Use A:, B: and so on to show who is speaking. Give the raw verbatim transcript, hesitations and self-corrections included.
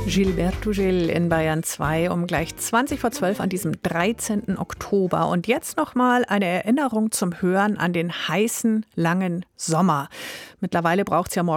A: Gilberto Gil in Bayern zwei um gleich zwanzig vor zwölf an diesem dreizehnten Oktober. Und jetzt nochmal eine Erinnerung zum Hören an den heißen, langen Sommer. Mittlerweile braucht es ja morgen